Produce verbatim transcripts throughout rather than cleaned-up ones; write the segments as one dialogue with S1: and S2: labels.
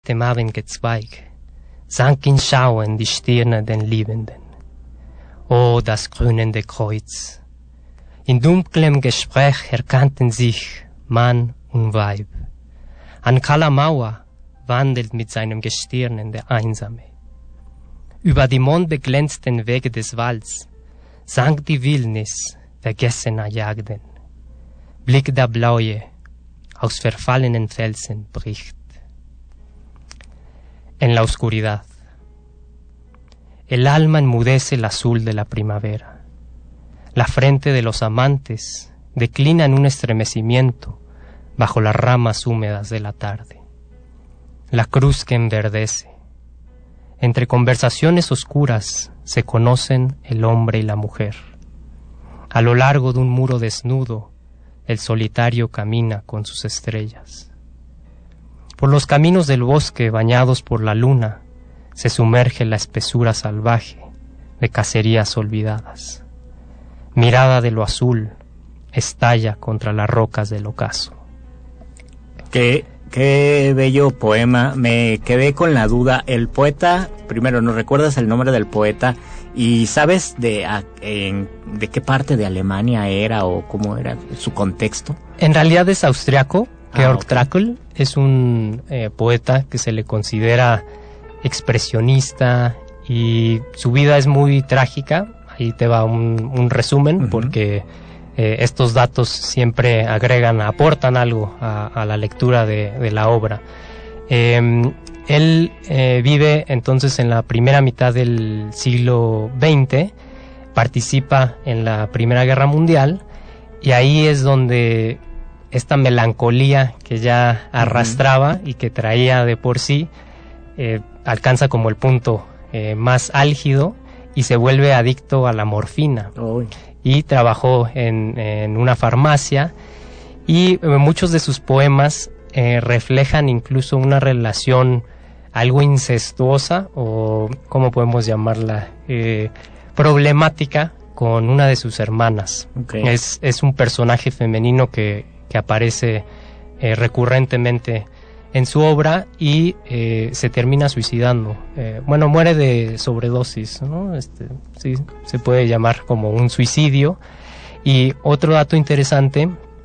S1: dem Abendgezweig sank in Schauen die Stirne den Liebenden. O das grünende Kreuz! In dunklem Gespräch erkannten sich Mann und Weib. An kahler Mauer wandelt mit seinem Gestirnen der Einsame. Über die mondbeglänzten Wege des Walds sank die Wildnis vergessener Jagden. Blick der Blaue aus verfallenen Felsen bricht. En la oscuridad. El alma enmudece el azul de la primavera. La frente de los amantes declina en un estremecimiento bajo las ramas húmedas de la tarde. La cruz que enverdece. Entre conversaciones oscuras se conocen el hombre y la mujer. A lo largo de un muro desnudo, el solitario camina con sus estrellas. Por los caminos del bosque bañados por la luna, se sumerge la espesura salvaje de cacerías olvidadas. Mirada de lo azul, estalla contra las rocas del ocaso.
S2: Qué, qué bello poema. Me quedé con la duda. El poeta, primero, ¿nos recuerdas el nombre del poeta? ¿Y sabes de, a, en, de qué parte de Alemania era o cómo era su contexto?
S1: En realidad es austriaco. Georg
S2: ah, okay.
S1: Trakl es un eh, poeta que se le considera expresionista y su vida es muy trágica. Ahí te va un, un resumen, uh-huh. porque eh, estos datos siempre agregan, aportan algo a, a la lectura de, de la obra. Eh, él eh, vive entonces en la primera mitad del siglo veinte, participa en la Primera Guerra Mundial y ahí es donde esta melancolía que ya arrastraba uh-huh. y que traía de por sí eh, alcanza como el punto eh, más álgido y se vuelve adicto a la morfina.
S2: Oh.
S1: Y trabajó en, en una farmacia y eh, muchos de sus poemas eh, reflejan incluso una relación algo incestuosa o, ¿cómo podemos llamarla? Eh, problemática con una de sus hermanas.
S2: Okay.
S1: Es, es un personaje femenino que que aparece eh, recurrentemente en su obra y eh, se termina suicidando. Eh, bueno, muere de sobredosis, ¿no? Este, sí, se puede llamar como un suicidio. Y otro dato interesante,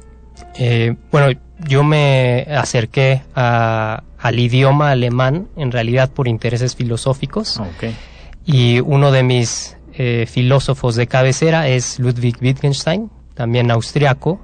S1: eh, bueno, yo me acerqué a, al idioma alemán en realidad por intereses filosóficos.
S2: Okay.
S1: Y uno de mis eh, filósofos de cabecera es Ludwig Wittgenstein, también austriaco.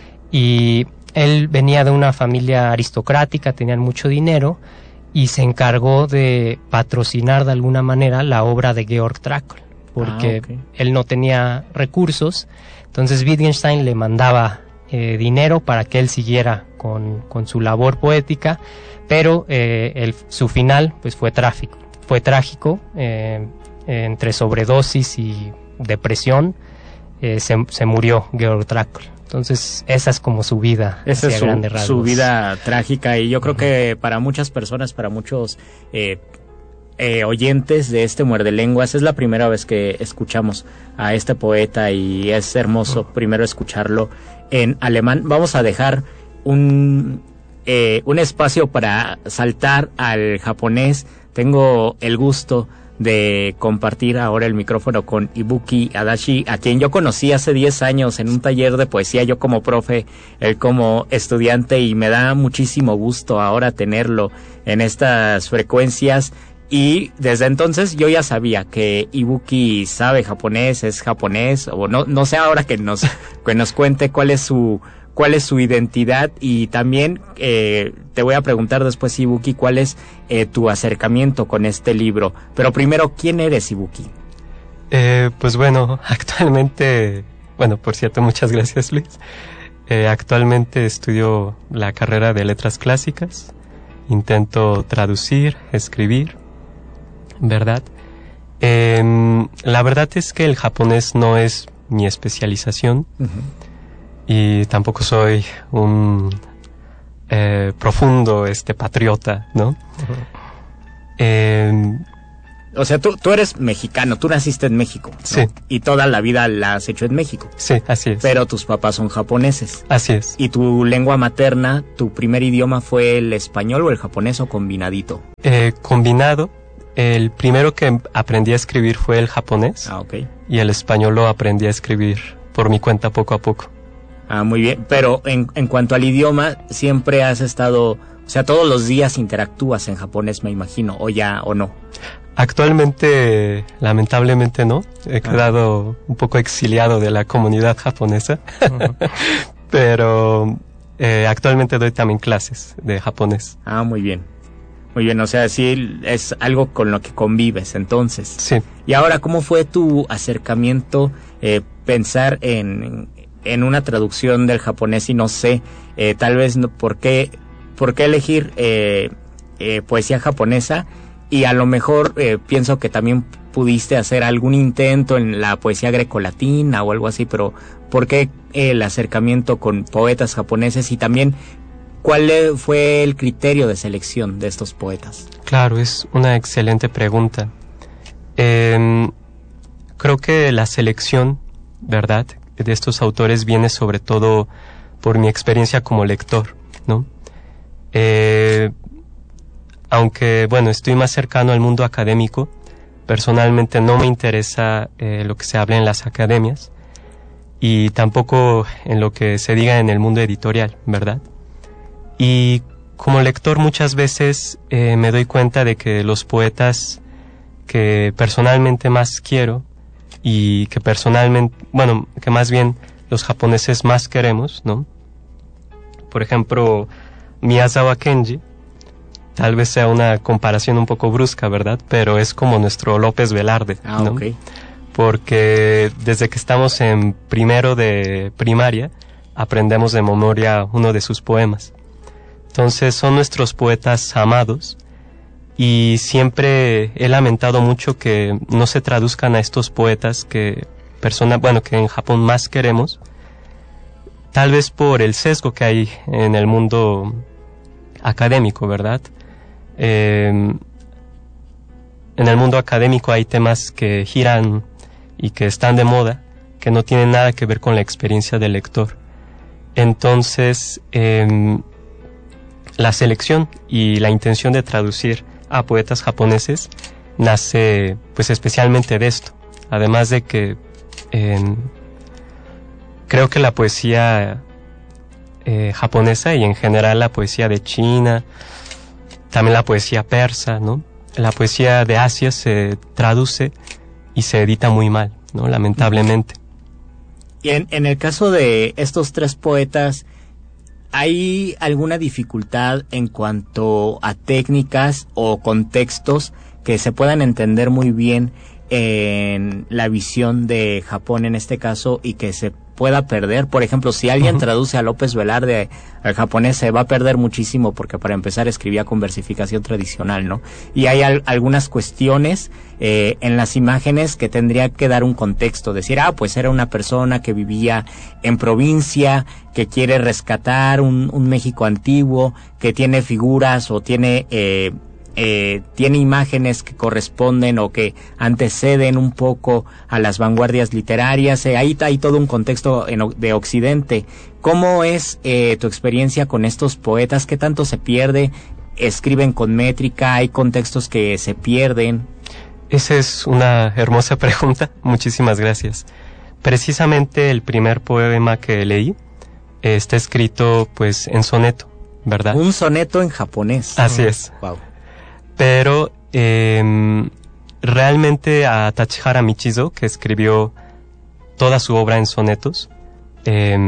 S1: Y él venía de una familia aristocrática, tenían mucho dinero y se encargó de patrocinar de alguna manera la obra de Georg Trakl, porque ah, okay. él no tenía recursos. Entonces Wittgenstein le mandaba eh, dinero para que él siguiera con, con su labor poética, pero eh, el, su final pues fue trágico, fue trágico eh, entre sobredosis y depresión. Eh, se, se murió Georg Trakl. Entonces, esa es como su vida.
S2: Esa es su, su vida trágica y yo creo uh-huh. que para muchas personas, para muchos eh, eh, oyentes de este Muerde Lenguas, es la primera vez que escuchamos a este poeta y es hermoso uh-huh. primero escucharlo en alemán. Vamos a dejar un, eh, un espacio para saltar al japonés. Tengo el gusto de compartir ahora el micrófono con Ibuki Adachi, a quien yo conocí hace diez años en un taller de poesía, yo como profe, él como estudiante, y me da muchísimo gusto ahora tenerlo en estas frecuencias. Y desde entonces yo ya sabía que Ibuki sabe japonés, es japonés, o no, no sé ahora que nos, que nos cuente cuál es su cuál es su identidad y también eh, te voy a preguntar después, Ibuki, cuál es eh, tu acercamiento con este libro. Pero primero, ¿quién eres, Ibuki?
S1: Eh, pues bueno, actualmente, bueno, por cierto, muchas gracias, Luis. Eh, actualmente estudio la carrera de Letras Clásicas, intento traducir, escribir, ¿verdad? Eh, la verdad es que el japonés no es mi especialización. Uh-huh. Y tampoco soy un eh, profundo este patriota, ¿no? Uh-huh. Eh,
S2: o sea, tú, tú eres mexicano, tú naciste en México, ¿no?
S1: Sí.
S2: Y toda la vida la has hecho en México.
S1: Sí, así es.
S2: Pero tus papás son japoneses.
S1: Así es.
S2: ¿Y tu lengua materna, tu primer idioma fue el español o el japonés o combinadito?
S1: Eh, combinado. El primero que aprendí a escribir fue el japonés.
S2: Ah, ok.
S1: Y el español lo aprendí a escribir por mi cuenta poco a poco.
S2: Ah, muy bien. Pero en, en cuanto al idioma, siempre has estado, o sea, todos los días interactúas en japonés, me imagino, o ya, o no.
S1: Actualmente, lamentablemente no. He quedado un poco exiliado de la comunidad japonesa. Uh-huh. Pero eh, actualmente doy también clases de japonés.
S2: Ah, muy bien. Muy bien, o sea, sí es algo con lo que convives, entonces.
S1: Sí.
S2: Y ahora, ¿cómo fue tu acercamiento, eh, pensar en, en una traducción del japonés y no sé, eh, tal vez, no, ¿por qué, por qué elegir eh, eh, poesía japonesa? Y a lo mejor eh, pienso que también pudiste hacer algún intento en la poesía grecolatina o algo así, pero ¿por qué el acercamiento con poetas japoneses? Y también, ¿cuál fue el criterio de selección de estos poetas?
S1: Claro, es una excelente pregunta. Eh, creo que la selección, ¿verdad?, de estos autores viene sobre todo por mi experiencia como lector, ¿no? Eh, aunque, bueno, estoy más cercano al mundo académico, personalmente no me interesa eh, lo que se habla en las academias y tampoco en lo que se diga en el mundo editorial, ¿verdad? Y como lector muchas veces eh, me doy cuenta de que los poetas que personalmente más quiero y que personalmente, bueno, que más bien los japoneses más queremos, ¿no? Por ejemplo, Miyazawa Kenji, tal vez sea una comparación un poco brusca, ¿verdad? Pero es como nuestro López Velarde,
S2: ah,
S1: ¿no?
S2: Okay.
S1: Porque desde que estamos en primero de primaria aprendemos de memoria uno de sus poemas. Entonces son nuestros poetas amados y siempre he lamentado mucho que no se traduzcan a estos poetas que personas, bueno, que en Japón más queremos, tal vez por el sesgo que hay en el mundo académico, ¿verdad? Eh, en el mundo académico hay temas que giran y que están de moda, que no tienen nada que ver con la experiencia del lector. Entonces, eh, la selección y la intención de traducir a poetas japoneses nace pues especialmente de esto, además de que eh, creo que la poesía eh, japonesa y en general la poesía de China, también la poesía persa, ¿no? La poesía de Asia se traduce y se edita muy mal, ¿no? Lamentablemente.
S2: Y en, en el caso de estos tres poetas, ¿hay alguna dificultad en cuanto a técnicas o contextos que se puedan entender muy bien en la visión de Japón en este caso y que se pueda perder? Por ejemplo, si alguien uh-huh. traduce a López Velarde al japonés, se va a perder muchísimo porque para empezar escribía con versificación tradicional, ¿no? Y hay al, algunas cuestiones eh, en las imágenes que tendría que dar un contexto, decir, ah, pues era una persona que vivía en provincia, que quiere rescatar un, un México antiguo, que tiene figuras o tiene eh, Eh, tiene imágenes que corresponden o que anteceden un poco a las vanguardias literarias. Eh, ahí hay todo un contexto en, de Occidente. ¿Cómo es eh, tu experiencia con estos poetas? ¿Qué tanto se pierde? ¿Escriben con métrica? ¿Hay contextos que se pierden?
S1: Esa es una hermosa pregunta. Muchísimas gracias. Precisamente el primer poema que leí eh, está escrito pues en soneto, ¿verdad?
S2: Un soneto en japonés.
S1: Así es.
S2: Wow.
S1: Pero eh, realmente a Tachihara Michizo, que escribió toda su obra en sonetos, eh,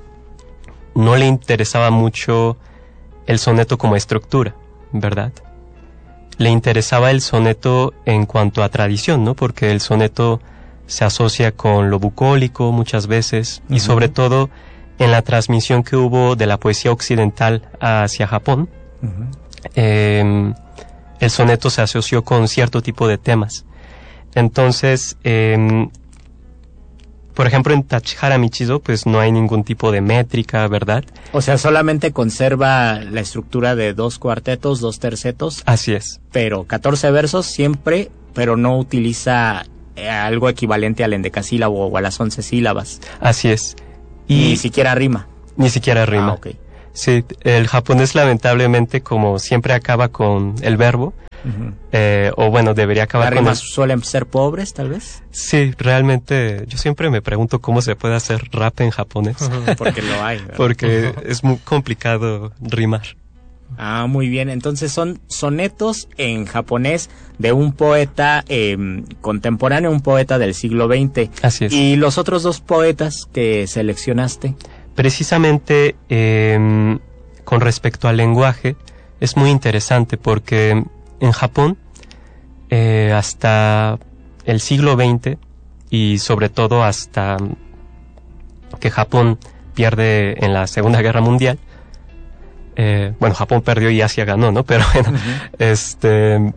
S1: no le interesaba mucho el soneto como estructura, ¿verdad? Le interesaba el soneto en cuanto a tradición, ¿no? Porque el soneto se asocia con lo bucólico muchas veces, uh-huh. y sobre todo en la transmisión que hubo de la poesía occidental hacia Japón. Uh-huh. Eh, el soneto se asoció con cierto tipo de temas. Entonces, eh, por ejemplo, en Tachihara Michizo, pues no hay ningún tipo de métrica, ¿verdad?
S2: O sea, solamente conserva la estructura de dos cuartetos, dos tercetos.
S1: Así es.
S2: Pero catorce versos siempre pero no utiliza eh, algo equivalente al endecasílabo o a las once sílabas.
S1: Así es.
S2: Y ni siquiera rima.
S1: Ni siquiera rima.
S2: Ah, okay.
S1: Sí, el japonés lamentablemente, como siempre, acaba con el verbo. Uh-huh. eh, o bueno, debería acabar
S2: ¿Las
S1: con
S2: rimas
S1: el...
S2: suelen ser pobres, tal vez?
S1: Sí, realmente yo siempre me pregunto cómo se puede hacer rap en japonés.
S2: Uh-huh. Porque lo hay, ¿verdad?
S1: Porque uh-huh. es muy complicado rimar.
S2: Ah, muy bien. Entonces son sonetos en japonés de un poeta eh, contemporáneo, un poeta del siglo veinte.
S1: Así es.
S2: ¿Y los otros dos poetas que seleccionaste?
S1: Precisamente eh, con respecto al lenguaje, es muy interesante porque en Japón, eh, hasta el siglo veinte y sobre todo hasta que Japón pierde en la Segunda Guerra Mundial, eh, bueno, Japón perdió y Asia ganó, ¿no? Pero bueno, uh-huh. este,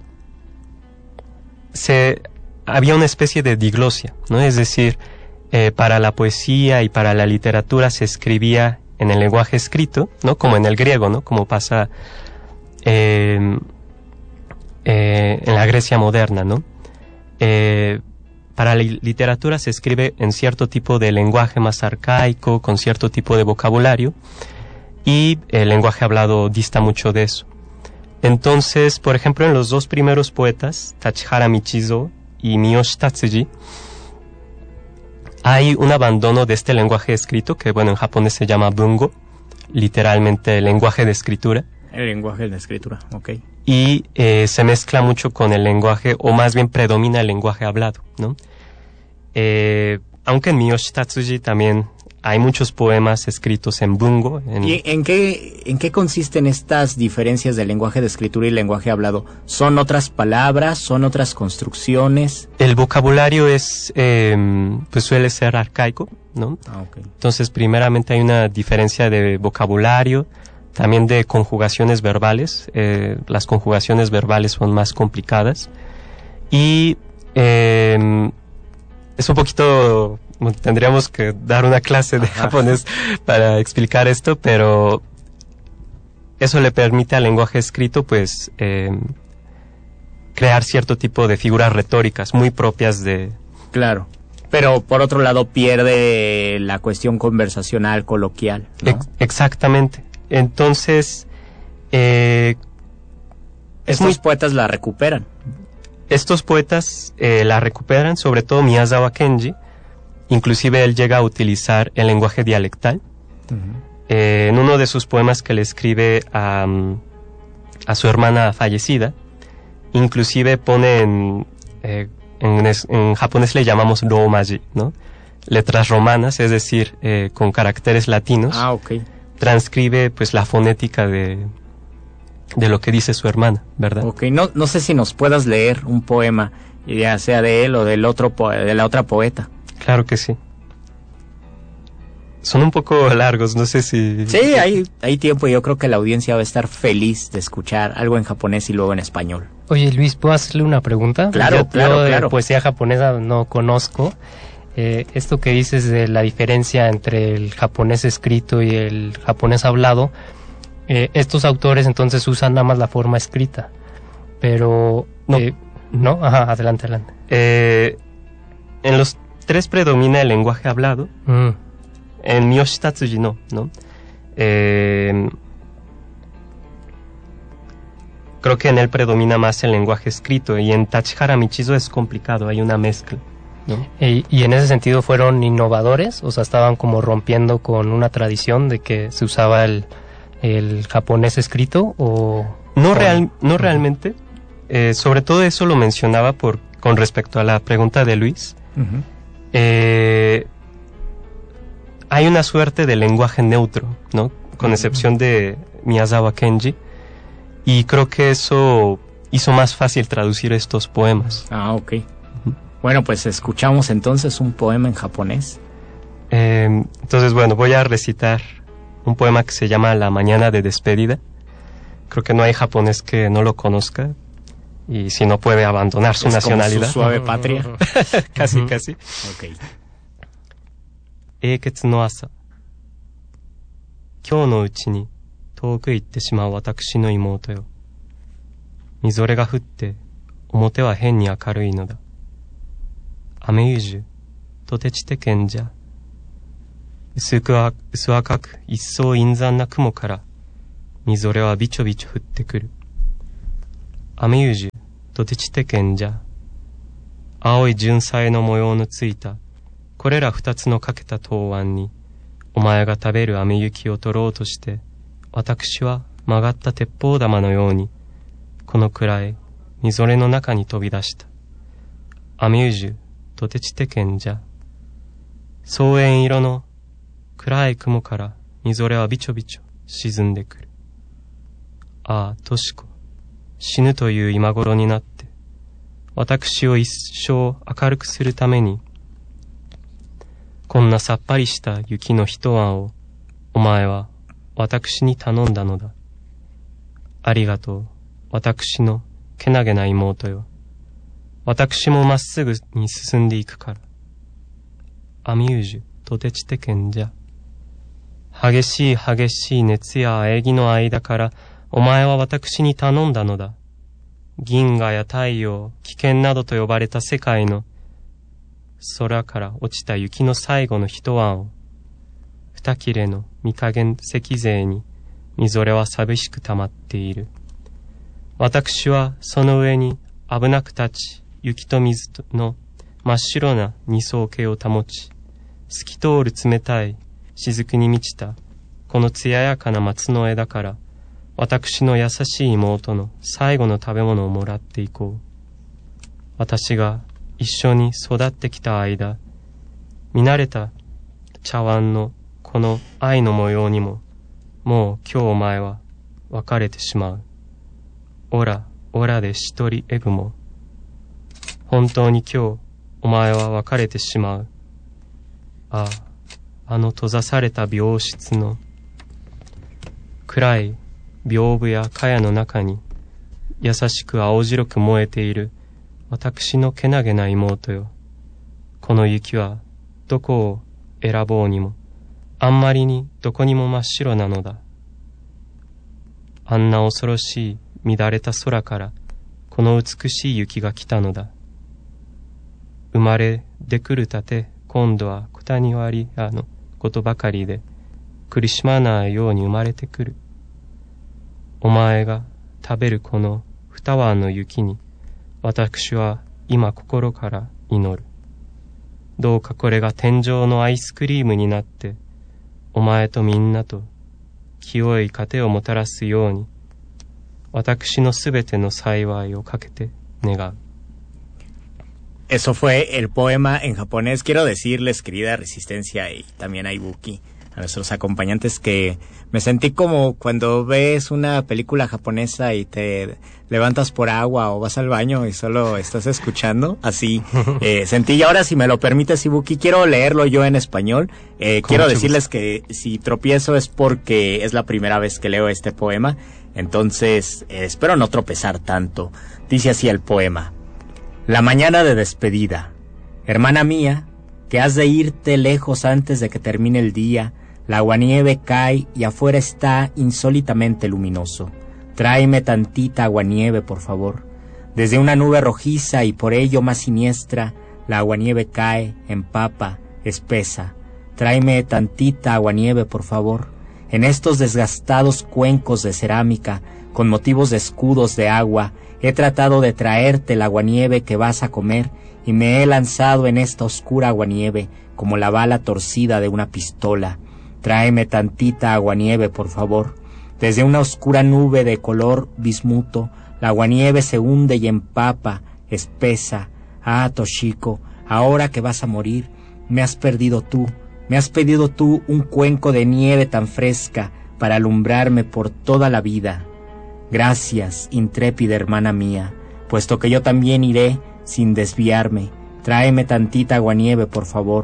S1: se, había una especie de diglosia, ¿no? Es decir, eh, para la poesía y para la literatura se escribía en el lenguaje escrito, ¿no? Como en el griego, ¿no? Como pasa eh, eh, en la Grecia moderna, ¿no? Eh, para la literatura se escribe en cierto tipo de lenguaje más arcaico, con cierto tipo de vocabulario, y el lenguaje hablado dista mucho de eso. Entonces, por ejemplo, en los dos primeros poetas, Tachihara Michizo y Miyoshi Tatsuji, hay un abandono de este lenguaje escrito, que bueno, en japonés se llama bungo, literalmente el lenguaje de escritura.
S2: El lenguaje de escritura, ok.
S1: Y eh, se mezcla mucho con el lenguaje, o más bien predomina el lenguaje hablado, ¿no? Eh, aunque en Miyoshi Tatsuji también hay muchos poemas escritos en bungo. En...
S2: ¿Y en qué, en qué consisten estas diferencias del lenguaje de escritura y lenguaje hablado? ¿Son otras palabras? ¿Son otras construcciones?
S1: El vocabulario es, eh, pues suele ser arcaico, ¿no?
S2: Ah, okay.
S1: Entonces, primeramente hay una diferencia de vocabulario, también de conjugaciones verbales. Eh, las conjugaciones verbales son más complicadas. Y eh, es un poquito... Tendríamos que dar una clase de Ajá. japonés para explicar esto, pero eso le permite al lenguaje escrito, pues, eh, crear cierto tipo de figuras retóricas muy propias de...
S2: Claro, pero por otro lado pierde la cuestión conversacional, coloquial, ¿no?
S1: Ex- exactamente. Entonces, eh,
S2: estos muy... poetas la recuperan.
S1: Estos poetas eh, la recuperan, sobre todo Miyazawa Kenji. Inclusive él llega a utilizar el lenguaje dialectal. Uh-huh. Eh, en uno de sus poemas que le escribe a, a su hermana fallecida, inclusive pone en, eh, en, en japonés le llamamos romaji, ¿no? Letras romanas, es decir, eh, con caracteres latinos.
S2: Ah, okay.
S1: Transcribe pues la fonética de, de lo que dice su hermana, ¿verdad?
S2: Ok, no, no sé si nos puedas leer un poema, ya sea de él o del otro po- de la otra poeta.
S1: Claro que sí. Son un poco largos, no sé si...
S2: Sí, hay, hay tiempo y yo creo que la audiencia va a estar feliz de escuchar algo en japonés y luego en español.
S1: Oye, Luis, ¿puedo hacerle una pregunta?
S2: Claro,
S1: yo,
S2: claro,
S1: yo de
S2: claro.
S1: poesía japonesa no conozco. Eh, esto que dices de la diferencia entre el japonés escrito y el japonés hablado, eh, estos autores entonces usan nada más la forma escrita, pero...
S2: No.
S1: Eh, ¿no? Ajá, adelante, adelante. Eh, en los tres predomina el lenguaje hablado. Mm. En Miyoshi Tatsuji no, ¿no? Eh, creo que en él predomina más el lenguaje escrito y en Tachihara Michizo es complicado, hay una mezcla, ¿no? Y, y en ese sentido fueron innovadores, o sea, estaban como rompiendo con una tradición de que se usaba el, el japonés escrito, o... No, o... Real, no realmente, eh, sobre todo eso lo mencionaba por, con respecto a la pregunta de Luis. Uh-huh. Eh, hay una suerte de lenguaje neutro, ¿no? Con excepción de Miyazawa Kenji, y creo que eso hizo más fácil traducir estos poemas.
S2: Ah, ok. Uh-huh. Bueno, pues escuchamos entonces un poema en japonés.
S1: Eh, entonces, bueno, voy a recitar un poema que se llama La mañana de despedida. Creo que no hay japonés que no lo conozca, y si no puede abandonar su
S2: es
S1: nacionalidad.
S2: Como su suave patria.
S1: casi, uh-huh. casi.
S2: Ok.
S1: 永訣の朝、今日のうちに遠く行ってしまう私の妹よ。みぞれが降って表は変に明るいのだ。雨ゆじゅとてちてけんじゃ。薄くあ薄赤く一層陰惨な雲からみぞれはびちょびちょ降ってくる。雨ゆじゅとてちてけんじゃ。青い純彩の模様のついたこれら二つのかけた答案にお前が食べる雨雪を取ろうとして私は曲がった鉄砲玉のようにこの暗いみぞれの中に飛び出した。雨ゆじゅとてちてけんじゃ。草原色の暗い雲からみぞれはびちょびちょ沈んでくる。ああ、としこ、死ぬという今頃になって私を一生明るくするためにこんなさっぱりした雪の一晩をお前は私に頼んだのだ。ありがとう、私のけなげな妹よ。私もまっすぐに進んでいくから。雨ゆじゅとてちてけんじゃ。激しい激しい熱や喘ぎの間からお前は私に頼んだのだ。銀河や太陽、危険などと呼ばれた世界の空から落ちた雪の最後の一晩を二切れの御影石勢にみぞれは寂しくたまっている。私はその上に危なく立ち雪と水の真っ白な二層形を保ち透き通る冷たい雫に満ちたこの艶やかな松の枝から私の優しい妹の最後の食べ物をもらっていこう。私が一緒に育ってきた間見慣れた茶碗のこの愛の模様にももう今日お前は別れてしまう。オラオラで一人エグモ。本当に今日お前は別れてしまう。ああ、あの閉ざされた病室の暗い屏風や茅の中に優しく青白く燃えている私のけなげな妹よ。この雪はどこを選ぼうにもあんまりにどこにも真っ白なのだ。あんな恐ろしい乱れた空からこの美しい雪が来たのだ。生まれでくるたて今度は小谷割りあのことばかりで苦しまないように生まれてくる。お前が食べるこの二碗の雪に私は今心から祈る。どうかこれが天上のアイスクリームになってお前とみんなと清い糧をもたらすように私のすべての幸いをかけて願う。
S2: Eso fue el poema en japonés. Quiero decirles, querida Resistencia y también a Ibuki, a nuestros acompañantes, que me sentí como cuando ves una película japonesa y te levantas por agua o vas al baño y solo estás escuchando. Así eh, sentí. Y ahora, si me lo permites, Ibuki, quiero leerlo yo en español. Eh, quiero decirles que si tropiezo es porque es la primera vez que leo este poema. Entonces, eh, espero no tropezar tanto. Dice así el poema. La mañana de despedida. Hermana mía, que has de irte lejos antes de que termine el día, la aguanieve cae y afuera está insólitamente luminoso. Tráeme tantita aguanieve, por favor. Desde una nube rojiza y por ello más siniestra, la aguanieve cae, empapa, espesa. Tráeme tantita aguanieve, por favor. En estos desgastados cuencos de cerámica, con motivos de escudos de agua, he tratado de traerte la aguanieve que vas a comer y me he lanzado en esta oscura aguanieve como la bala torcida de una pistola. Tráeme tantita aguanieve, por favor. Desde una oscura nube de color bismuto, la aguanieve se hunde y empapa, espesa. Ah, Toshiko, ahora que vas a morir, me has perdido tú, me has pedido tú un cuenco de nieve tan fresca para alumbrarme por toda la vida. Gracias, intrépida hermana mía, puesto que yo también iré sin desviarme. Tráeme tantita aguanieve, por favor.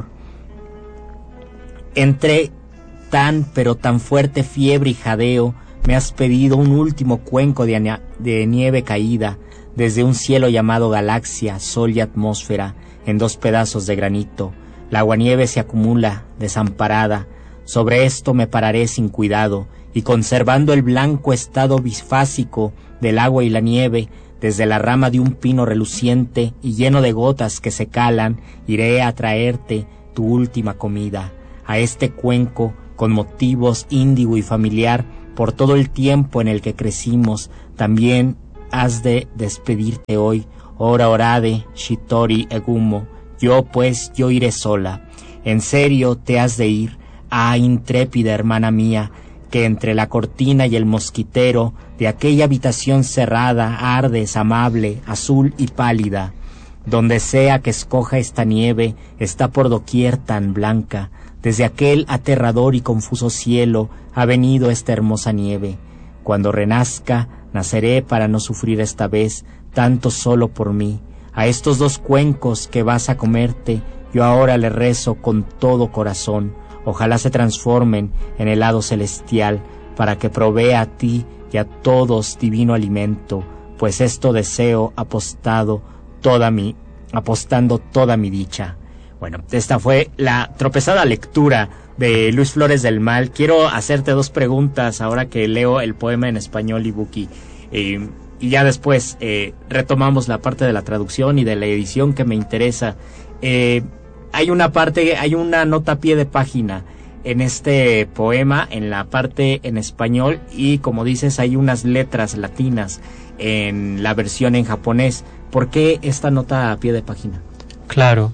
S2: Entre tan pero tan fuerte fiebre y jadeo, me has pedido un último cuenco de, de nieve caída desde un cielo llamado galaxia, sol y atmósfera, en dos pedazos de granito. La aguanieve se acumula, desamparada. Sobre esto me pararé sin cuidado, y conservando el blanco estado bifásico del agua y la nieve, Desde la rama de un pino reluciente y lleno de gotas que se calan, iré a traerte tu última comida, a este cuenco con motivos índigo y familiar, por todo el tiempo en el que crecimos. También has de despedirte hoy, ora orade, shitori egumo. Yo pues, yo iré sola. En serio te has de ir, ah, intrépida hermana mía, que entre la cortina y el mosquitero de aquella habitación cerrada ardes amable, azul y pálida. Donde sea que escoja esta nieve, está por doquier tan blanca. Desde aquel aterrador y confuso cielo ha venido esta hermosa nieve. Cuando renazca, naceré para no sufrir esta vez tanto solo por mí. A estos dos cuencos que vas a comerte, yo ahora le rezo con todo corazón. Ojalá se transformen en helado celestial, para que provea a ti y a todos divino alimento, pues esto deseo apostado toda mi, apostando toda mi dicha. Bueno, esta fue la tropezada lectura de Luis Flores del Mal. Quiero hacerte dos preguntas ahora que leo el poema en español, Ibuki. Eh, y ya después eh, retomamos la parte de la traducción y de la edición que me interesa. Eh, hay una parte, hay una nota a pie de página en este poema, en la parte en español, y como dices, hay unas letras latinas en la versión en japonés. ¿Por qué esta nota a pie de página?
S1: Claro.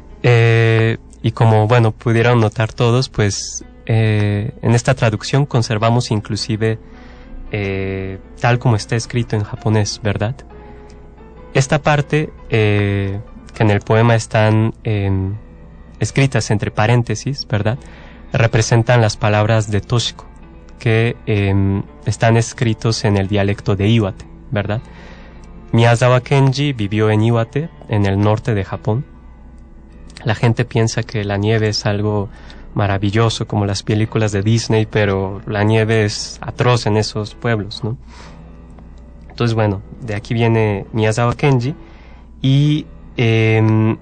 S1: Eh, y como, bueno, pudieron notar todos, pues eh, en esta traducción conservamos inclusive eh, tal como está escrito en japonés, ¿verdad? Esta parte, eh, que en el poema están eh, escritas entre paréntesis, ¿verdad?, representan las palabras de Toshiko, que eh, están escritos en el dialecto de Iwate, ¿verdad? Miyazawa Kenji vivió en Iwate, en el norte de Japón. La gente piensa que la nieve es algo maravilloso, como las películas de Disney, pero la nieve es atroz en esos pueblos, ¿no? Entonces, bueno, de aquí viene Miyazawa Kenji, y eh,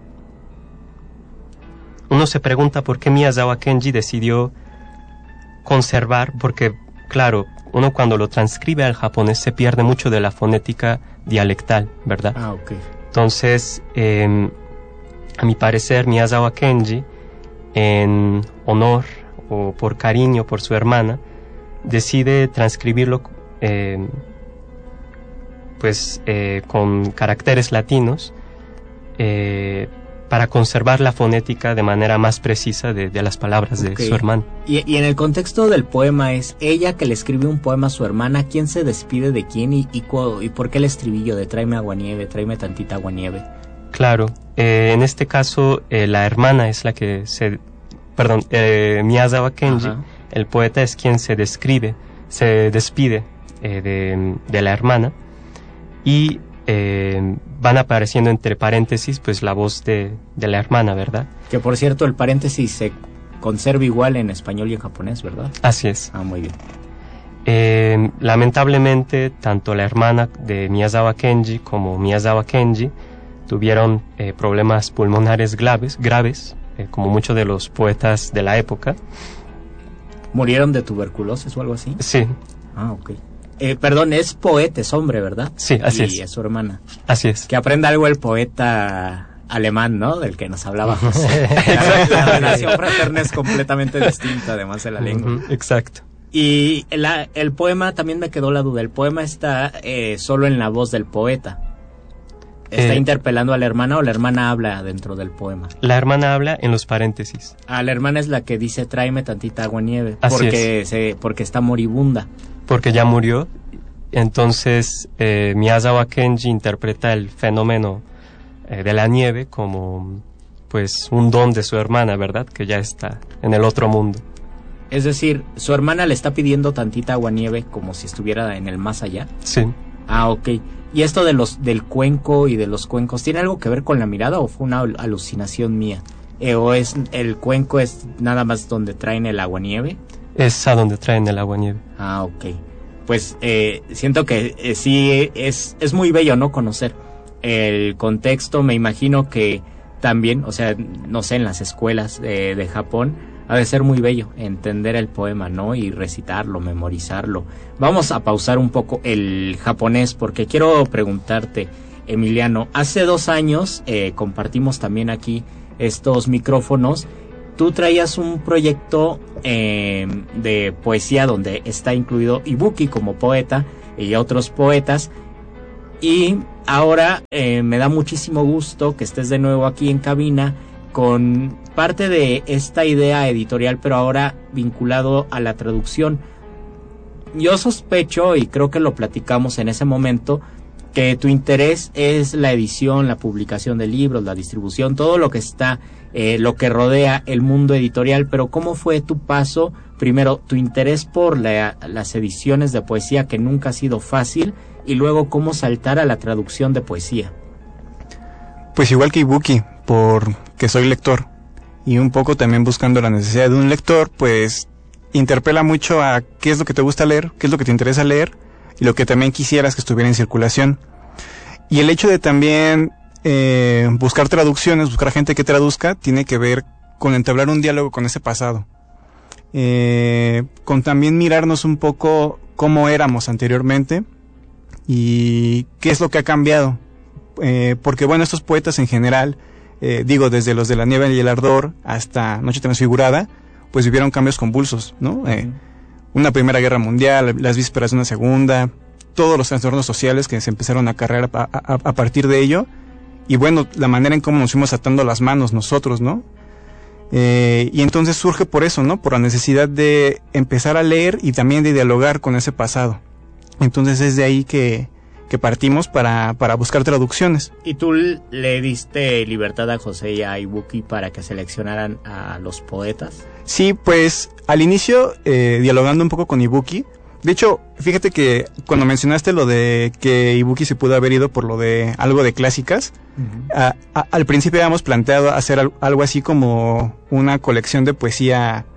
S1: uno se pregunta por qué Miyazawa Kenji decidió conservar, porque, claro, uno cuando lo transcribe al japonés se pierde mucho de la fonética dialectal, ¿verdad?
S2: Ah, ok.
S1: Entonces, eh, a mi parecer, Miyazawa Kenji, en honor o por cariño por su hermana, decide transcribirlo eh, pues eh, con caracteres latinos eh, para conservar la fonética de manera más precisa de, de las palabras de okay. su hermana.
S2: Y, y en el contexto del poema es ella que le escribe un poema a su hermana. ¿Quién se despide de quién y, y, y por qué el estribillo de tráeme aguanieve, tráeme tantita aguanieve?
S1: Claro, eh, en este caso eh, la hermana es la que se... Perdón, eh, Miyazawa Kenji, ajá, el poeta, es quien se describe, se despide eh, de, de la hermana, y eh, van apareciendo entre paréntesis pues la voz de, de la hermana, ¿verdad?
S2: Que por cierto el paréntesis se conserva igual en español y en japonés, ¿verdad?
S1: Así es.
S2: Ah, muy bien.
S1: Eh, lamentablemente, tanto la hermana de Miyazawa Kenji como Miyazawa Kenji tuvieron eh, problemas pulmonares graves, graves eh, como muchos de los poetas de la época.
S2: ¿Murieron de tuberculosis o algo así?
S1: Sí.
S2: Ah, ok. Eh, perdón, es poeta, es hombre, ¿verdad?
S1: Sí, así
S2: y
S1: es.
S2: Y es su hermana.
S1: Así es.
S2: Que aprenda algo el poeta alemán, ¿no? Del que nos hablaba José. La, la nación fraterna es completamente distinta, además de la lengua.
S1: Uh-huh, exacto.
S2: Y la, el poema, también me quedó la duda, ¿el poema está eh, solo en la voz del poeta? ¿Está eh, interpelando a la hermana o la hermana habla dentro del poema?
S1: La hermana habla en los paréntesis.
S2: Ah, la hermana es la que dice tráeme tantita agua nieve.
S1: Así
S2: porque
S1: es.
S2: Se, porque está moribunda.
S1: Porque ya murió. Entonces eh, Miyazawa Kenji interpreta el fenómeno eh, de la nieve como pues un don de su hermana, ¿verdad? Que ya está en el otro mundo.
S2: Es decir, su hermana le está pidiendo tantita agua nieve como si estuviera en el más allá.
S1: Sí.
S2: Ah, ok. ¿Y esto de los del cuenco y de los cuencos tiene algo que ver con la mirada o fue una alucinación mía? Eh, ¿O es el cuenco es nada más donde traen el aguanieve?
S1: Es a donde traen el aguanieve.
S2: Ah, ok. Pues eh, siento que eh, sí es, es muy bello, ¿no? Conocer el contexto. Me imagino que también, o sea, no sé, en las escuelas de, de Japón ha de ser muy bello entender el poema, ¿no? Y recitarlo, memorizarlo. Vamos a pausar un poco el japonés porque quiero preguntarte, Emiliano, hace dos años eh, compartimos también aquí estos micrófonos. Tú traías un proyecto eh, de poesía donde está incluido Ibuki como poeta y otros poetas. Y ahora eh, me da muchísimo gusto que estés de nuevo aquí en cabina con parte de esta idea editorial, pero ahora vinculado a la traducción. Yo sospecho, y creo que lo platicamos en ese momento, que tu interés es la edición, la publicación de libros, la distribución, todo lo que está, eh, lo que rodea el mundo editorial. Pero ¿cómo fue tu paso? Primero, tu interés por la, las ediciones de poesía, que nunca ha sido fácil, y luego cómo saltar a la traducción de poesía.
S3: Pues igual que Ibuki, porque soy lector, y un poco también buscando la necesidad de un lector, pues interpela mucho a qué es lo que te gusta leer, qué es lo que te interesa leer, y lo que también quisieras que estuviera en circulación. Y el hecho de también eh, buscar traducciones, buscar gente que traduzca, tiene que ver con entablar un diálogo con ese pasado. Eh, con también mirarnos un poco cómo éramos anteriormente y qué es lo que ha cambiado. Eh, porque bueno, estos poetas en general, eh, digo, desde los de La nieve y el ardor hasta Noche transfigurada, pues vivieron cambios convulsos, ¿no? Eh, una primera guerra mundial, las vísperas de una segunda, todos los trastornos sociales que se empezaron a acarrear a, a, a partir de ello, y bueno, la manera en cómo nos fuimos atando las manos nosotros, ¿no? Eh, y entonces surge por eso, ¿no? Por la necesidad de empezar a leer y también de dialogar con ese pasado. Entonces es de ahí que, que partimos para, para buscar traducciones.
S2: ¿Y tú le diste libertad a José y a Ibuki para que seleccionaran a los poetas?
S3: Sí, pues al inicio, eh, dialogando un poco con Ibuki. De hecho, fíjate que cuando mencionaste lo de que Ibuki se pudo haber ido por lo de algo de clásicas, uh-huh. a, a, al principio habíamos planteado hacer al, algo así como una colección de poesía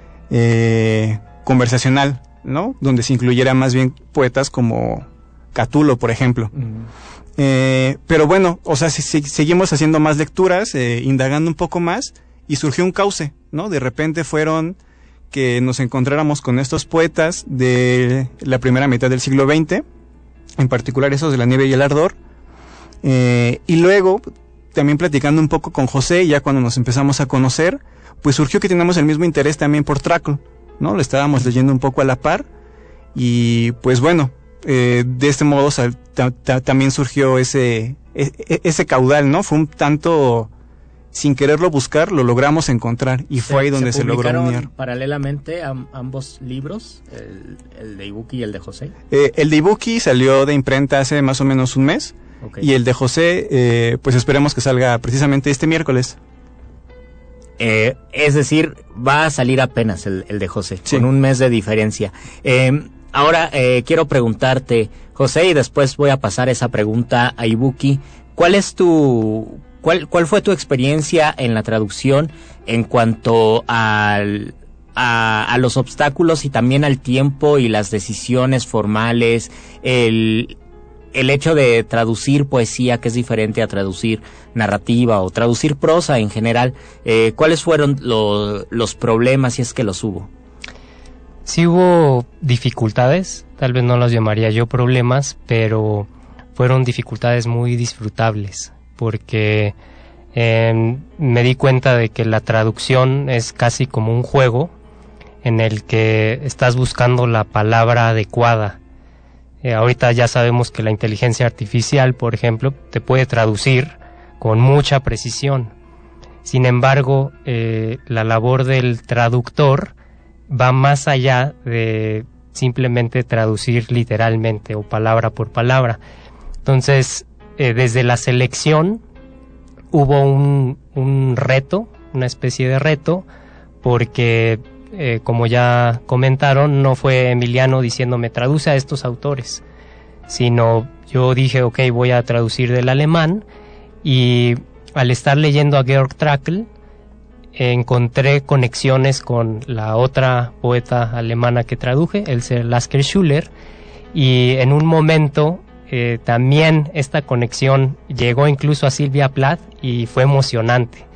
S3: eh, conversacional, ¿no? Donde se incluyera más bien poetas como Catulo, por ejemplo. Uh-huh. Eh, pero bueno, o sea, si, si, seguimos haciendo más lecturas, eh, indagando un poco más, y surgió un cauce, ¿no? De repente fueron que nos encontráramos con estos poetas de la primera mitad del siglo veinte, en particular esos de La nieve y el ardor, eh, y luego también platicando un poco con José, ya cuando nos empezamos a conocer, pues surgió que teníamos el mismo interés también por Trácl, ¿no? Lo estábamos leyendo un poco a la par, y pues bueno, eh, de este modo sal, ta, ta, también surgió ese, ese, ese caudal, ¿no? Fue un tanto, sin quererlo buscar, lo logramos encontrar, y fue ahí donde se, se logró unir.
S2: Paralelamente a ambos libros, el, el de Ibuki y el de José.
S3: Eh, el de Ibuki salió de imprenta hace más o menos un mes, okay. Y el de José, eh, pues esperemos que salga precisamente este miércoles.
S2: Eh, es decir, va a salir apenas el, el de José,
S3: sí.
S2: Con un mes de diferencia. Eh, ahora eh, quiero preguntarte, José, y después voy a pasar esa pregunta a Ibuki. ¿Cuál es tu, cuál, cuál fue tu experiencia en la traducción en cuanto al, a, a los obstáculos y también al tiempo y las decisiones formales, el el hecho de traducir poesía, que es diferente a traducir narrativa o traducir prosa en general? Eh, ¿Cuáles fueron lo, los problemas, si es que los hubo?
S1: Sí hubo dificultades, tal vez no las llamaría yo problemas, pero fueron dificultades muy disfrutables, porque eh, me di cuenta de que la traducción es casi como un juego en el que estás buscando la palabra adecuada. Eh, ahorita ya sabemos que la inteligencia artificial, por ejemplo, te puede traducir con mucha precisión. Sin embargo, eh, la labor del traductor va más allá de simplemente traducir literalmente o palabra por palabra. Entonces, eh, desde la selección hubo un, un reto, una especie de reto, porque Eh, como ya comentaron, no fue Emiliano diciéndome traduce a estos autores, sino yo dije ok, voy a traducir del alemán, y al estar leyendo a Georg Trakl eh, encontré conexiones con la otra poeta alemana que traduje, Else Lasker Schuller, y en un momento eh, también esta conexión llegó incluso a Silvia Plath y fue emocionante.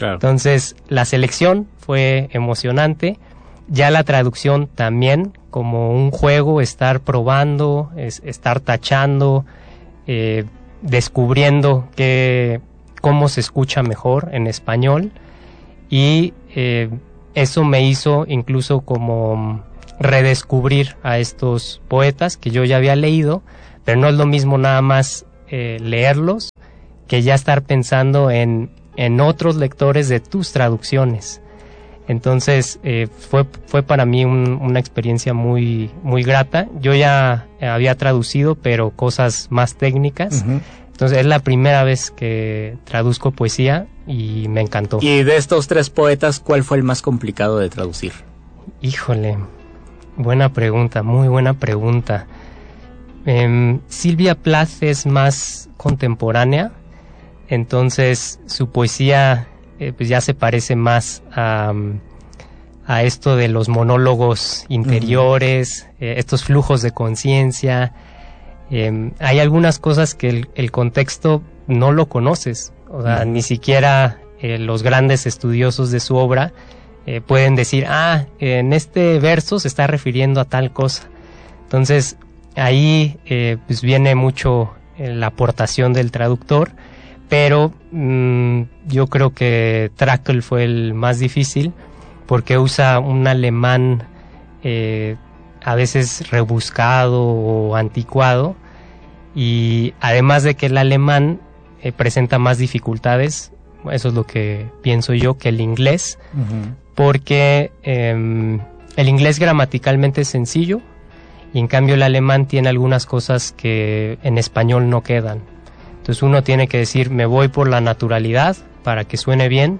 S2: Claro.
S1: Entonces, la selección fue emocionante, ya la traducción también, como un juego, estar probando, es, estar tachando, eh, descubriendo que, cómo se escucha mejor en español, y eh, eso me hizo incluso como redescubrir a estos poetas que yo ya había leído, pero no es lo mismo nada más eh, leerlos que ya estar pensando en, en otros lectores de tus traducciones. Entonces eh, fue, fue para mí un, una experiencia muy, muy grata. Yo ya había traducido, pero cosas más técnicas. Uh-huh. Entonces es la primera vez que traduzco poesía y me encantó.
S2: Y de estos tres poetas, ¿cuál fue el más complicado de traducir?
S1: Híjole, buena pregunta, muy buena pregunta. Eh, Silvia Plath es más contemporánea, entonces su poesía eh, pues ya se parece más a, a esto de los monólogos interiores, uh-huh. eh, estos flujos de conciencia. Eh, hay algunas cosas que el, el contexto no lo conoces, o sea, uh-huh. ni siquiera eh, los grandes estudiosos de su obra eh, pueden decir, ah, en este verso se está refiriendo a tal cosa. Entonces, ahí eh, pues viene mucho eh, la aportación del traductor, pero mmm, yo creo que Trakl fue el más difícil porque usa un alemán eh, a veces rebuscado o anticuado, y además de que el alemán eh, presenta más dificultades, eso es lo que pienso yo, que el inglés, uh-huh. porque eh, el inglés gramaticalmente es sencillo, y en cambio el alemán tiene algunas cosas que en español no quedan. Entonces uno tiene que decir, me voy por la naturalidad para que suene bien,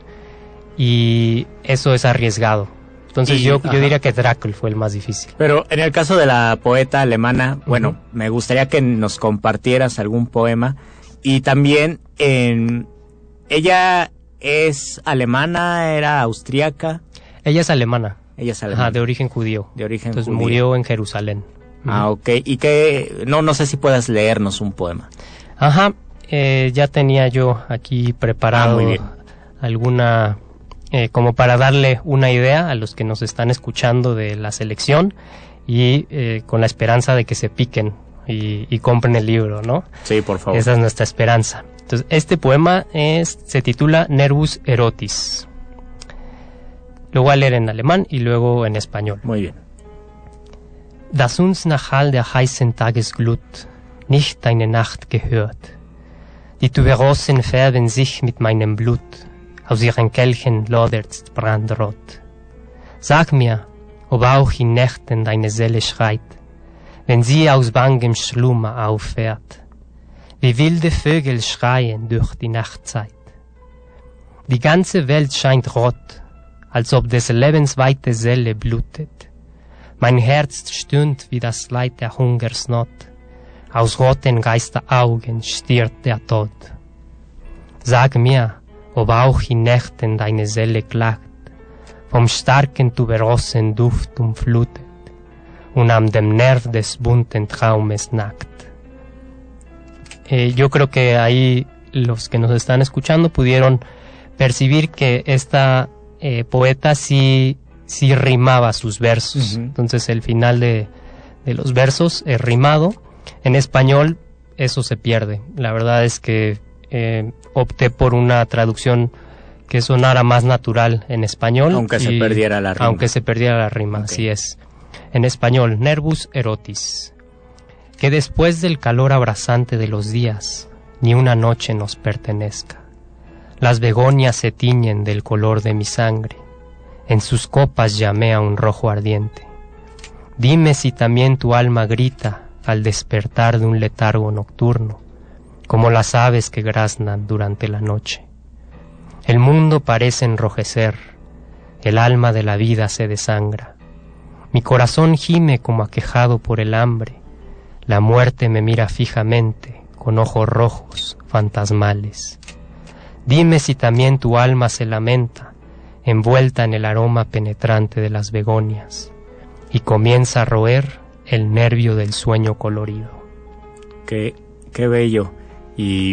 S1: y eso es arriesgado. Entonces y, yo, yo diría que Trakl fue el más difícil.
S2: Pero en el caso de la poeta alemana, bueno, uh-huh. me gustaría que nos compartieras algún poema. Y también, en, ¿ella es alemana, era austríaca?
S1: Ella es alemana.
S2: Ella es alemana.
S1: Ajá, de origen judío.
S2: De origen
S1: Entonces
S2: judío.
S1: murió en Jerusalén.
S2: Ah, ok. Y que, no, no sé si puedas leernos un poema.
S1: Ajá, eh, ya tenía yo aquí preparado
S2: ah, muy bien.
S1: alguna... Eh, como para darle una idea a los que nos están escuchando de la selección, y eh, con la esperanza de que se piquen y, y compren el libro, ¿no?
S2: Sí, por favor.
S1: Esa es nuestra esperanza. Entonces, este poema es, se titula Nervus Erotis. Lo voy a leer en alemán y luego en español.
S2: Muy bien.
S1: Dass uns nach all der heißen Tagesglut nicht deine Nacht gehört. Die Tuberosen färben sich mit meinem Blut. Aus ihren Kelchen lodert's brandrot. Sag mir, ob auch in Nächten deine Seele schreit, wenn sie aus bangem Schlummer auffährt, wie wilde Vögel schreien durch die Nachtzeit. Die ganze Welt scheint rot, als ob des Lebens weite Seele blutet. Mein Herz stöhnt wie das Leid der Hungersnot, aus roten Geisteraugen stiert der Tod. Sag mir, ob auch in Nächten deine Seele klagt, vom starken tuberosen Duft umflutet und am dem Nerv des bunten Traumes nackt. Eh, yo creo que ahí los que nos están escuchando pudieron percibir que esta eh, poeta sí, sí rimaba sus versos. Uh-huh. Entonces el final de, de los versos es rimado. En español eso se pierde. La verdad es que Eh, opté por una traducción que sonara más natural en español.
S2: Aunque se perdiera la rima.
S1: Aunque se perdiera la rima, okay. Así es. En español, Nervus Erotis. Que después del calor abrasante de los días, ni una noche nos pertenezca. Las begonias se tiñen del color de mi sangre. En sus copas llamea un rojo ardiente. Dime si también tu alma grita al despertar de un letargo nocturno, como las aves que graznan durante la noche. El mundo parece enrojecer, el alma de la vida se desangra. Mi corazón gime como aquejado por el hambre, la muerte me mira fijamente, con ojos rojos, fantasmales. Dime si también tu alma se lamenta, envuelta en el aroma penetrante de las begonias, y comienza a roer el nervio del sueño colorido.
S2: Qué, qué bello. Y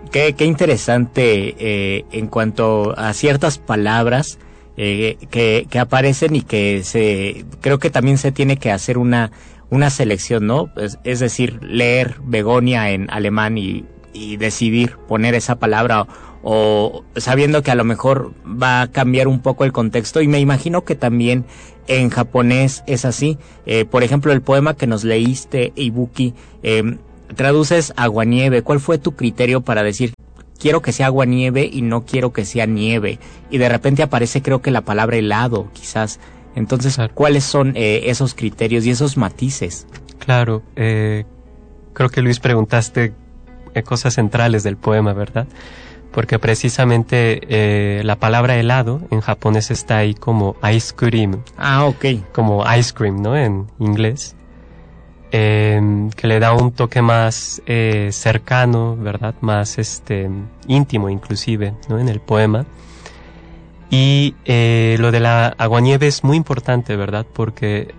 S2: qué, qué interesante eh, en cuanto a ciertas palabras eh, que, que aparecen y que se, creo que también se tiene que hacer una, una selección, ¿no? Es, es decir, leer Begonia en alemán y, y decidir poner esa palabra o sabiendo que a lo mejor va a cambiar un poco el contexto, y me imagino que también en japonés es así. Eh, por ejemplo, el poema que nos leíste, Ibuki, eh, traduces aguanieve. ¿Cuál fue tu criterio para decir quiero que sea aguanieve y no quiero que sea nieve? Y de repente aparece, creo que la palabra helado, quizás. Entonces, claro. ¿Cuáles son eh, esos criterios y esos matices?
S4: Claro, eh, creo que Luis preguntaste eh, cosas centrales del poema, ¿verdad? Porque precisamente eh, la palabra helado en japonés está ahí como ice cream.
S2: Ah, ok.
S4: Como ice cream, ¿no? En inglés. Eh, que le da un toque más eh, cercano, ¿verdad? Más este íntimo inclusive, ¿no? En el poema. Y eh, lo de la aguanieve es muy importante, ¿verdad? Porque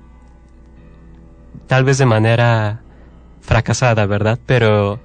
S4: tal vez de manera fracasada, ¿verdad? Pero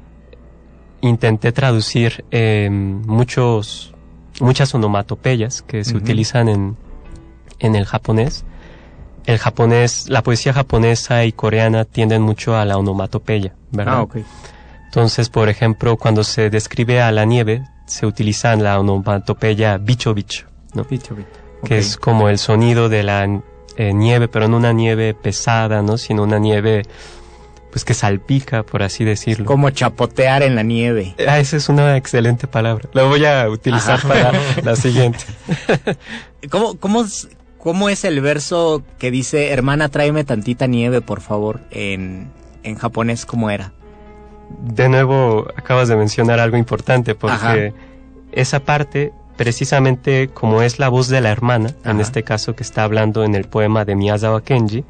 S4: intenté traducir eh, muchos, muchas onomatopeyas que se uh-huh. utilizan en, en el japonés. El japonés, la poesía japonesa y coreana tienden mucho a la onomatopeya, ¿verdad?
S2: Ah, okay.
S4: Entonces, por ejemplo, cuando se describe a la nieve, se utiliza la onomatopeya bicho bicho, ¿no?
S2: Bicho bicho. Okay.
S4: Que es como el sonido de la eh, nieve, pero no una nieve pesada, ¿no? Sino una nieve pues que salpica, por así decirlo.
S2: Como chapotear en la nieve.
S4: Ah, esa es una excelente palabra. La voy a utilizar Ajá. para la siguiente.
S2: ¿Cómo, cómo, ¿Cómo es el verso que dice, hermana, tráeme tantita nieve, por favor, en, en japonés? ¿Cómo era?
S4: De nuevo, acabas de mencionar algo importante, porque Ajá. esa parte, precisamente como es la voz de la hermana, Ajá. en este caso que está hablando en el poema de Miyazawa Kenji,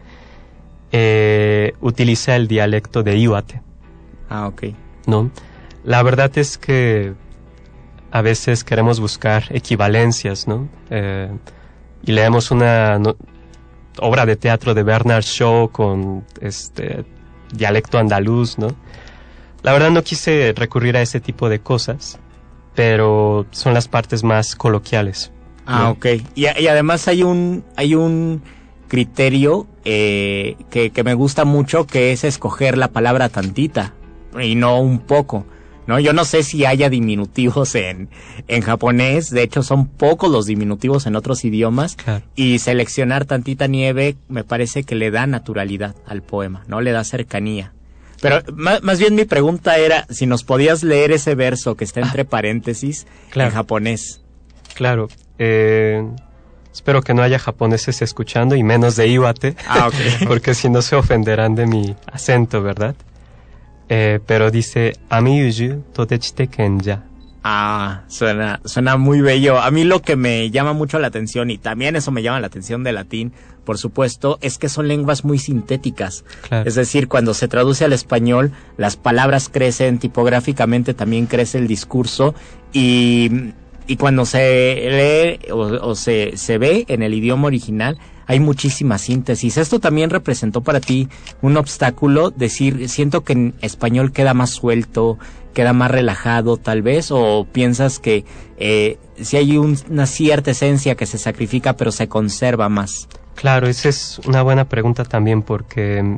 S4: Eh, utiliza el dialecto de Iwate.
S2: Ah, ok.
S4: ¿No? La verdad es que a veces queremos buscar equivalencias, ¿no? Eh, y leemos una no, obra de teatro de Bernard Shaw con este dialecto andaluz, ¿no? La verdad no quise recurrir a ese tipo de cosas, pero son las partes más coloquiales.
S2: Ah, ¿no? Ok. Y, y además hay un hay un criterio eh, que, que me gusta mucho, que es escoger la palabra tantita y no un poco, ¿no? Yo no sé si haya diminutivos en, en japonés, de hecho son pocos los diminutivos en otros idiomas,
S4: claro.
S2: Y seleccionar tantita nieve me parece que le da naturalidad al poema, ¿no? Le da cercanía. Pero más, más bien mi pregunta era si nos podías leer ese verso que está entre paréntesis
S4: claro.
S2: en japonés.
S4: Claro, eh... espero que no haya japoneses escuchando y menos de Iwate,
S2: ah, okay.
S4: porque si no se ofenderán de mi acento, ¿verdad? Eh, pero dice, Amiyuju totechite kenja.
S2: Ah, suena, suena muy bello. A mí lo que me llama mucho la atención, y también eso me llama la atención de latín, por supuesto, es que son lenguas muy sintéticas.
S4: Claro.
S2: Es decir, cuando se traduce al español, las palabras crecen, tipográficamente también crece el discurso, y... y cuando se lee o, o se, se ve en el idioma original, hay muchísima síntesis. ¿Esto también representó para ti un obstáculo? Decir, siento que en español queda más suelto, queda más relajado tal vez, o piensas que eh, si hay un, una cierta esencia que se sacrifica pero se conserva más.
S4: Claro, esa es una buena pregunta también, porque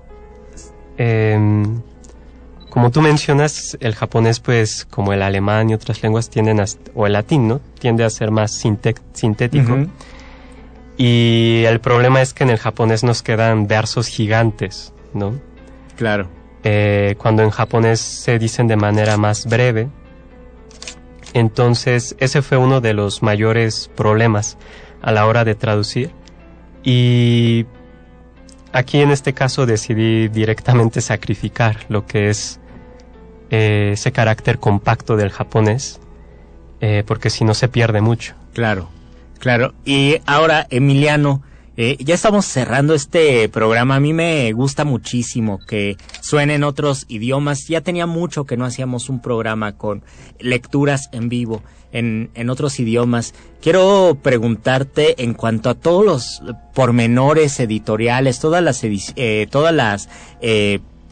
S4: eh, como tú mencionas, el japonés, pues, como el alemán y otras lenguas tienden a, o el latín, ¿no? Tiende a ser más sinte- sintético. Uh-huh. Y el problema es que en el japonés nos quedan versos gigantes, ¿no?
S2: Claro.
S4: Eh, cuando en japonés se dicen de manera más breve. Entonces, ese fue uno de los mayores problemas a la hora de traducir. Y aquí en este caso decidí directamente sacrificar lo que es eh, ese carácter compacto del japonés, eh, porque si no se pierde mucho.
S2: Claro, claro. Y ahora, Emiliano, eh, ya estamos cerrando este programa. A mí me gusta muchísimo que suenen otros idiomas. Ya tenía mucho que no hacíamos un programa con lecturas en vivo en, en otros idiomas. Quiero preguntarte en cuanto a todos los pormenores editoriales, todas las, edic- eh, todas las eh,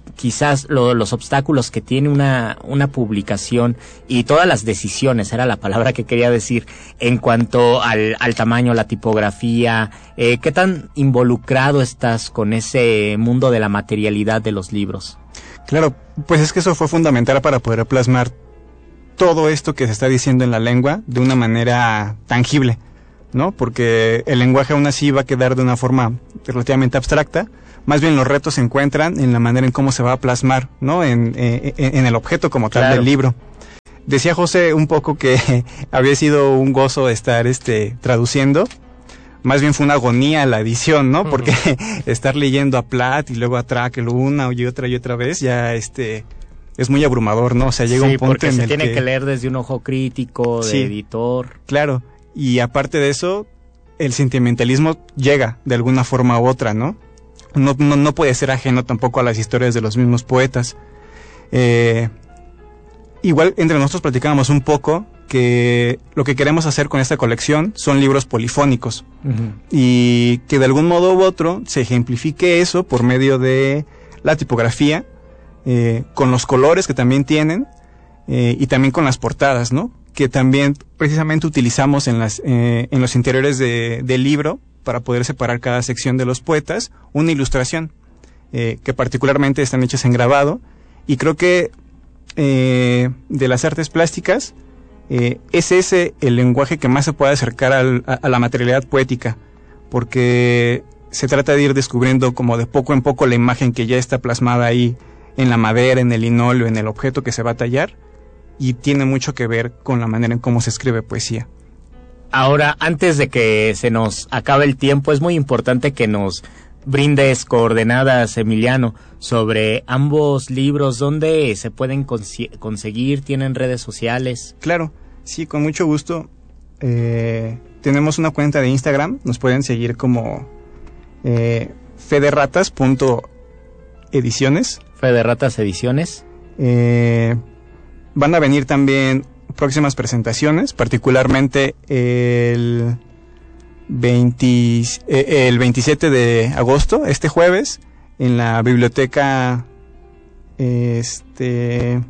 S2: quizás lo, los obstáculos que tiene una, una publicación y todas las decisiones, era la palabra que quería decir, en cuanto al, al tamaño, la tipografía, eh, ¿qué tan involucrado estás con ese mundo de la materialidad de los libros?
S3: Claro, pues es que eso fue fundamental para poder plasmar todo esto que se está diciendo en la lengua de una manera tangible, ¿no? Porque el lenguaje aún así va a quedar de una forma relativamente abstracta. Más bien los retos se encuentran en la manera en cómo se va a plasmar, ¿no? En, en, en el objeto como tal, claro, del libro. Decía José un poco que había sido un gozo estar este traduciendo. Más bien fue una agonía la edición, ¿no? Porque uh-huh. estar leyendo a Platt y luego a Trakl una y otra y otra vez ya este es muy abrumador, ¿no? O sea, llega
S2: sí,
S3: un punto
S2: porque
S3: en
S2: se
S3: el
S2: tiene
S3: que...
S2: que leer desde un ojo crítico, de sí, editor.
S3: Claro, y aparte de eso, el sentimentalismo llega de alguna forma u otra, ¿no? No, no, no puede ser ajeno tampoco a las historias de los mismos poetas. Eh, igual entre nosotros platicábamos un poco que lo que queremos hacer con esta colección son libros polifónicos. Uh-huh. Y que de algún modo u otro se ejemplifique eso por medio de la tipografía, eh, con los colores que también tienen, eh, y también con las portadas, ¿no? Que también precisamente utilizamos en, las, eh, en los interiores de, del libro, para poder separar cada sección de los poetas, una ilustración, eh, que particularmente están hechas en grabado, y creo que eh, de las artes plásticas, eh, es ese el lenguaje que más se puede acercar al, a, a la materialidad poética, porque se trata de ir descubriendo como de poco en poco la imagen que ya está plasmada ahí en la madera, en el linóleo, en el objeto que se va a tallar, y tiene mucho que ver con la manera en cómo se escribe poesía.
S2: Ahora, antes de que se nos acabe el tiempo, es muy importante que nos brindes coordenadas, Emiliano, sobre ambos libros. ¿Dónde se pueden cons- conseguir? ¿Tienen redes sociales?
S3: Claro, sí, con mucho gusto. Eh, tenemos una cuenta de Instagram, nos pueden seguir como eh, federratas punto ediciones.
S2: Federratas Ediciones.
S3: Eh, van a venir también próximas presentaciones, particularmente el, veinte, eh, el veintisiete de agosto, este jueves, en la biblioteca este,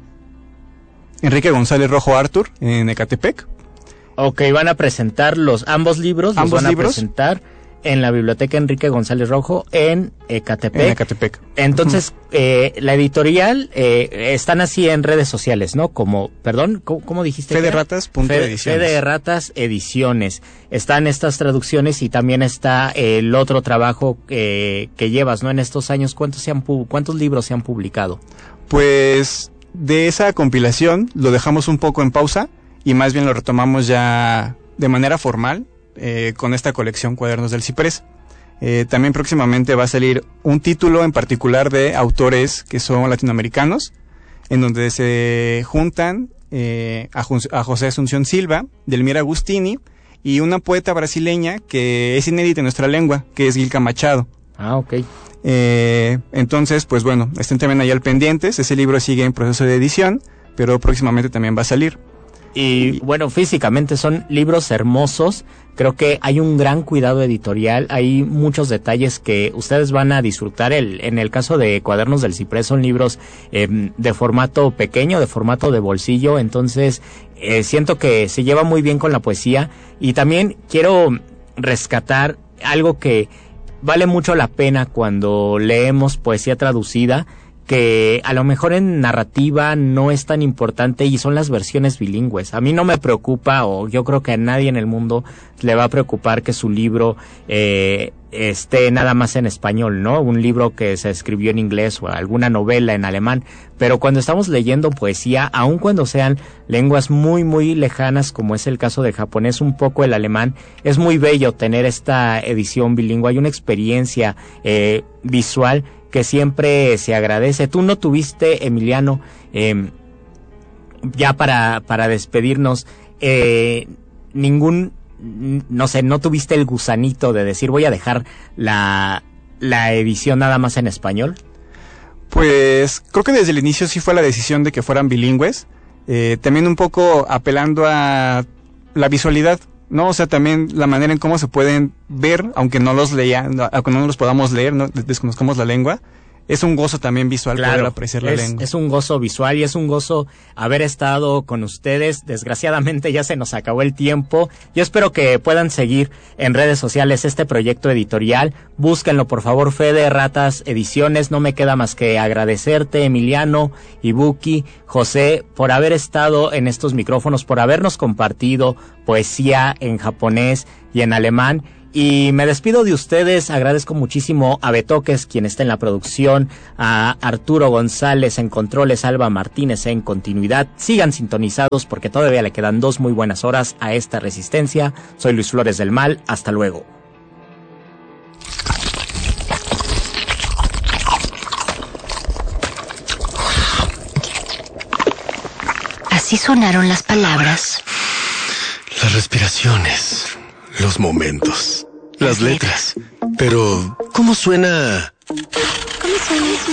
S3: Enrique González Rojo Artur, en Ecatepec.
S2: Ok, van a presentar los ambos libros,
S3: ambos
S2: los van
S3: libros.
S2: a presentar en la biblioteca Enrique González Rojo en Ecatepec.
S3: En Ecatepec.
S2: Entonces, uh-huh. eh, la editorial, eh, están así en redes sociales, ¿no? Como, perdón, ¿cómo, cómo dijiste?
S3: Federratas punto ediciones.
S2: Federratas Ediciones. Están estas traducciones y también está el otro trabajo eh, que llevas, ¿no? En estos años, ¿cuántos, se han, ¿cuántos libros se han publicado?
S3: Pues, de esa compilación lo dejamos un poco en pausa y más bien lo retomamos ya de manera formal. Eh, con esta colección Cuadernos del Ciprés. Eh, también próximamente va a salir un título en particular de autores que son latinoamericanos, en donde se juntan eh, a, a José Asunción Silva, Delmira Agustini y una poeta brasileña que es inédita en nuestra lengua, que es Gilka Machado.
S2: Ah, ok.
S3: Eh, entonces, pues bueno, estén también ahí al pendientes. Ese libro sigue en proceso de edición, pero próximamente también va a salir.
S2: Y bueno, físicamente son libros hermosos. Creo que hay un gran cuidado editorial, hay muchos detalles que ustedes van a disfrutar. El, en el caso de Cuadernos del Ciprés son libros eh, de formato pequeño, de formato de bolsillo, entonces eh, siento que se lleva muy bien con la poesía. Y también quiero rescatar algo que vale mucho la pena cuando leemos poesía traducida, que a lo mejor en narrativa no es tan importante, y son las versiones bilingües. A mí no me preocupa, o yo creo que a nadie en el mundo le va a preocupar que su libro eh, esté nada más en español, ¿no? Un libro que se escribió en inglés o alguna novela en alemán. Pero cuando estamos leyendo poesía, aun cuando sean lenguas muy, muy lejanas, como es el caso de japonés, un poco el alemán, es muy bello tener esta edición bilingüe. Hay una experiencia eh, visual que siempre se agradece. Tú no tuviste, Emiliano, eh, ya para, para despedirnos, eh, ningún, no sé, no tuviste el gusanito de decir voy a dejar la, la edición nada más en español?
S3: Pues creo que desde el inicio sí fue la decisión de que fueran bilingües, eh, también un poco apelando a la visualidad, ¿no? O sea, también la manera en cómo se pueden ver, aunque no los lean, aunque no los podamos leer, no desconozcamos la lengua, es un gozo también visual
S2: claro,
S3: poder apreciar la
S2: es,
S3: lengua.
S2: Es un gozo visual y es un gozo haber estado con ustedes. Desgraciadamente ya se nos acabó el tiempo. Yo espero que puedan seguir en redes sociales este proyecto editorial. Búsquenlo, por favor, Fede Ratas Ediciones. No me queda más que agradecerte, Emiliano, Ibuki, José, por haber estado en estos micrófonos, por habernos compartido poesía en japonés y en alemán. Y me despido de ustedes, agradezco muchísimo a Betoques, quien está en la producción, a Arturo González en controles, Alba Martínez en continuidad. Sigan sintonizados porque todavía le quedan dos muy buenas horas a esta resistencia. Soy Luis Flores del Mal, hasta luego.
S5: Así sonaron las palabras.
S6: Las respiraciones, los momentos, las letras. Pero, ¿cómo suena?
S5: ¿Cómo suena eso?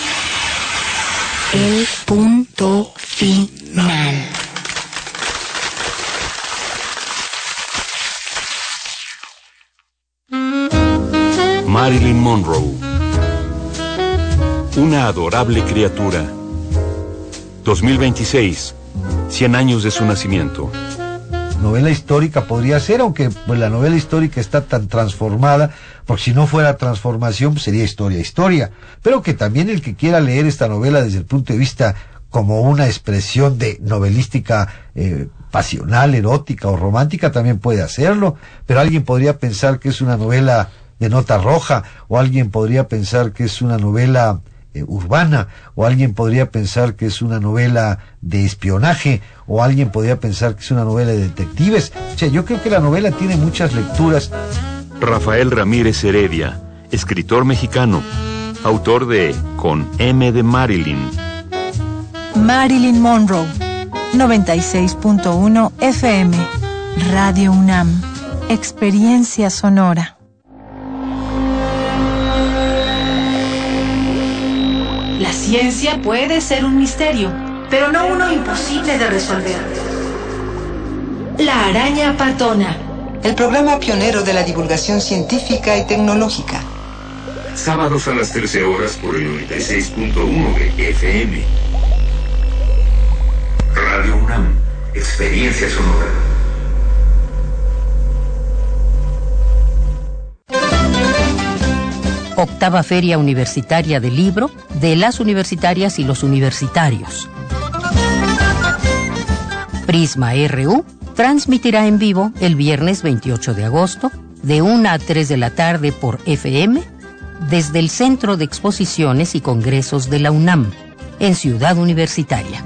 S5: El punto final.
S7: Marilyn Monroe. Una adorable criatura. dos mil veintiséis, cien años de su nacimiento.
S8: Novela histórica podría ser, aunque pues la novela histórica está tan transformada, porque si no fuera transformación pues sería historia, historia, pero que también el que quiera leer esta novela desde el punto de vista como una expresión de novelística eh, pasional, erótica o romántica también puede hacerlo, pero alguien podría pensar que es una novela de nota roja, o alguien podría pensar que es una novela eh, urbana, o alguien podría pensar que es una novela de espionaje, o alguien podría pensar que es una novela de detectives. O sea, yo creo que la novela tiene muchas lecturas.
S7: Rafael Ramírez Heredia, escritor mexicano, autor de Con M de Marilyn.
S9: Marilyn Monroe, noventa y seis punto uno F M, Radio UNAM, experiencia sonora.
S10: La ciencia puede ser un misterio, pero no uno imposible de resolver. La araña patona.
S11: El programa pionero de la divulgación científica y tecnológica.
S12: Sábados a las trece horas por el noventa y seis punto uno de F M. Radio UNAM, experiencia sonora.
S13: Octava Feria Universitaria del Libro de las Universitarias y los Universitarios. Prisma R U transmitirá en vivo el viernes veintiocho de agosto de una a tres de la tarde por F M desde el Centro de Exposiciones y Congresos de la UNAM en Ciudad Universitaria.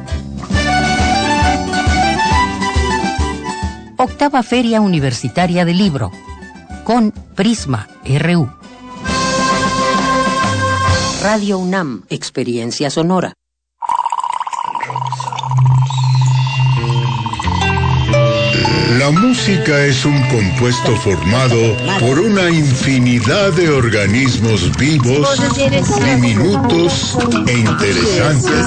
S13: Octava Feria Universitaria del Libro con Prisma R U. Radio UNAM, experiencia sonora.
S14: La música es un compuesto formado por una infinidad de organismos vivos, diminutos e interesantes.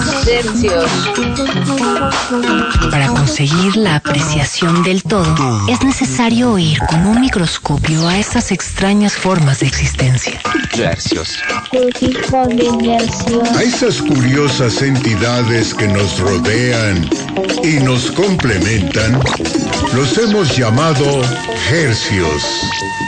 S5: Para conseguir la apreciación del todo, es necesario oír con un microscopio a estas extrañas formas de existencia.
S14: Hercios. A esas curiosas entidades que nos rodean y nos complementan, los hemos llamado hercios.